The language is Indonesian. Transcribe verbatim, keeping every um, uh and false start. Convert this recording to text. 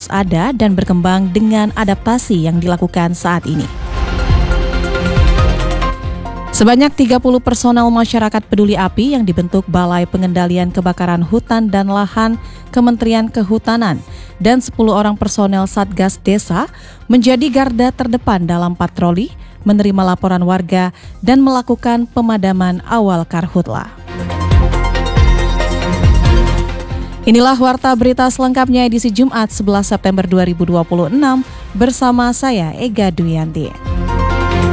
terus ada dan berkembang dengan adaptasi yang dilakukan saat ini. Sebanyak tiga puluh personel masyarakat peduli api yang dibentuk Balai Pengendalian Kebakaran Hutan dan Lahan Kementerian Kehutanan dan sepuluh orang personel Satgas Desa menjadi garda terdepan dalam patroli, menerima laporan warga, dan melakukan pemadaman awal karhutla. Inilah Warta Berita selengkapnya edisi Jumat sebelas September dua ribu dua puluh enam bersama saya Ega Duyanti.